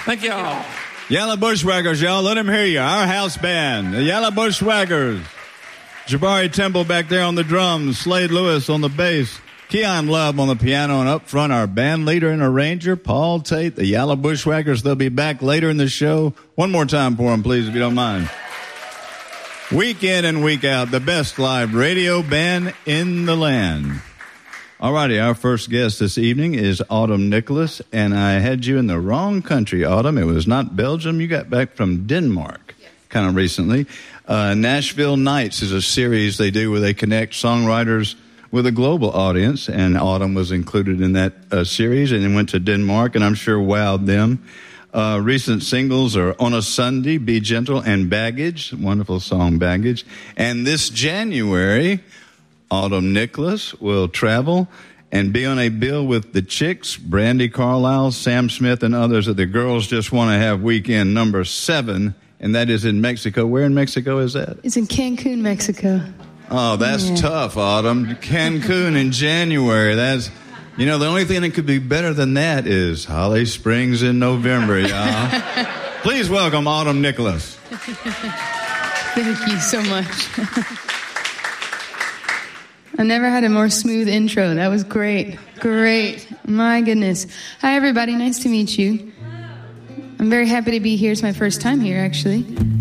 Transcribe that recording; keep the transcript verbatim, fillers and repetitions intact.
Thank y'all. Yellow Bushwhackers, y'all. Let them hear you. Our house band, the Yellow Bushwhackers. Jabari Temple back there on the drums. Slade Lewis on the bass. Keon Love on the piano. And up front, our band leader and arranger, Paul Tate, the Yellow Bushwhackers. They'll be back later in the show. One more time for them, please, if you don't mind. Week in and week out, the best live radio band in the land. All righty, our first guest this evening is Autumn Nicholas, and I had you in the wrong country, Autumn. It was not Belgium. You got back from Denmark yes. kind of recently. Uh, Nashville Nights is a series they do where they connect songwriters with a global audience, and Autumn was included in that uh, series, and then went to Denmark, and I'm sure wowed them. Uh, recent singles are On a Sunday, Be Gentle, and Baggage. Wonderful song, Baggage. And this January, Autumn Nicholas will travel and be on a bill with the Chicks, Brandi Carlile, Sam Smith, and others at the Girls Just Want to Have Weekend number seven, and that is in Mexico. Where in Mexico is that? It's in Cancun, Mexico. Oh, that's yeah. tough, Autumn. Cancun in January. That's, you know, the only thing that could be better than that is Holly Springs in November, y'all. Please welcome Autumn Nicholas. Thank you so much. I never had a more smooth intro. That was great. Great. My goodness. Hi, everybody. Nice to meet you. I'm very happy to be here. It's my first time here, actually.